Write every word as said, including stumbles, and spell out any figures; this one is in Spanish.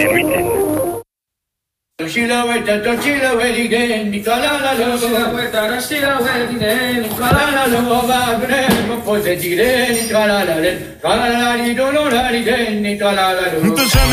Everything. Toshila vuelta, toshila vuelta, Nicola la lo. Toshila vuelta, toshila vuelta, Nicola la lo. Va bene, non può dire, Nicola la le. Nicola la li, Nicola la li, Nicola la lo.